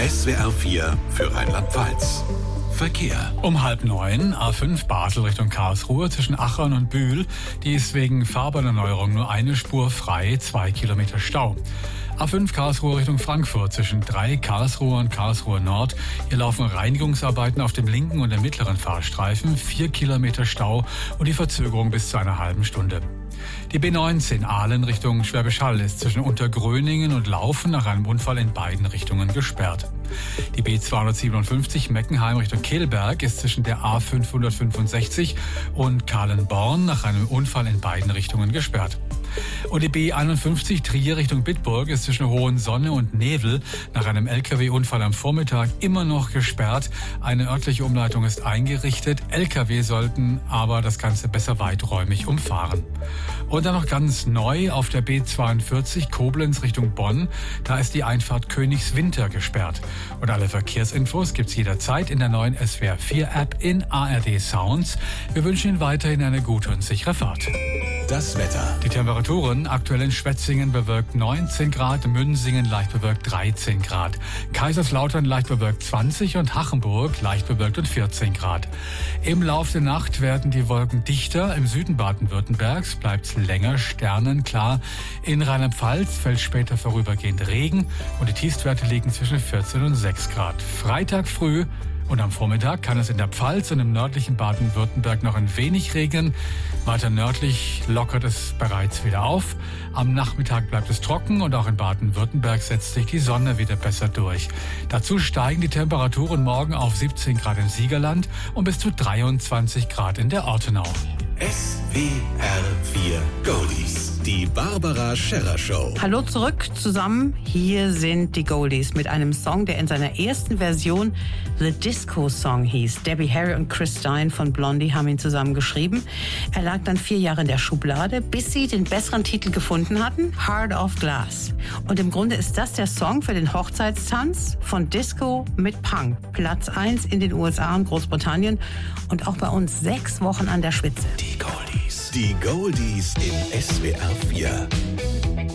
SWR 4 für Rheinland-Pfalz. Verkehr. Um 8:30 A5 Basel Richtung Karlsruhe zwischen Achern und Bühl. Die ist wegen Fahrbahnerneuerung nur eine Spur frei, 2 Kilometer Stau. A5 Karlsruhe Richtung Frankfurt zwischen 3 Karlsruhe und Karlsruhe Nord. Hier laufen Reinigungsarbeiten auf dem linken und dem mittleren Fahrstreifen, 4 Kilometer Stau und die Verzögerung bis zu einer halben Stunde. Die B19 Aalen Richtung Schwäbisch Hall ist zwischen Untergröningen und Laufen nach einem Unfall in beiden Richtungen gesperrt. Die B257 Meckenheim Richtung Kehlberg ist zwischen der A565 und Kahlenborn nach einem Unfall in beiden Richtungen gesperrt. Und die B51 Trier Richtung Bitburg ist zwischen Hohensonne und Nevel nach einem LKW-Unfall am Vormittag immer noch gesperrt. Eine örtliche Umleitung ist eingerichtet. LKW sollten aber das Ganze besser weiträumig umfahren. Und dann noch ganz neu auf der B42 Koblenz Richtung Bonn. Da ist die Einfahrt Königswinter gesperrt. Und alle Verkehrsinfos gibt's jederzeit in der neuen SWR 4 App in ARD Sounds. Wir wünschen Ihnen weiterhin eine gute und sichere Fahrt. Das Wetter. Die Temperaturen aktuell in Schwetzingen bewölkt 19 Grad, Münsingen leicht bewölkt 13 Grad, Kaiserslautern leicht bewölkt 20 und Hachenburg leicht bewölkt und 14 Grad. Im Laufe der Nacht werden die Wolken dichter. Im Süden Baden-Württembergs bleibt es länger sternenklar. In Rheinland-Pfalz fällt später vorübergehend Regen und die Tiefstwerte liegen zwischen 14 und 6 Grad. Freitag früh und am Vormittag kann es in der Pfalz und im nördlichen Baden-Württemberg noch ein wenig regnen. Weiter nördlich lockert es bereits wieder auf. Am Nachmittag bleibt es trocken und auch in Baden-Württemberg setzt sich die Sonne wieder besser durch. Dazu steigen die Temperaturen morgen auf 17 Grad im Siegerland und bis zu 23 Grad in der Ortenau. SWR 4 Goldies. Die Barbara Scherrer Show. Hallo zurück zusammen. Hier sind die Goldies mit einem Song, der in seiner ersten Version The Disco Song hieß. Debbie Harry und Chris Stein von Blondie haben ihn zusammen geschrieben. Er lag dann 4 Jahre in der Schublade, bis sie den besseren Titel gefunden hatten, Heart of Glass. Und im Grunde ist das der Song für den Hochzeitstanz von Disco mit Punk. Platz 1 in den USA und Großbritannien und auch bei uns 6 Wochen an der Spitze. Die Goldies. Die Goldies in SWR 4.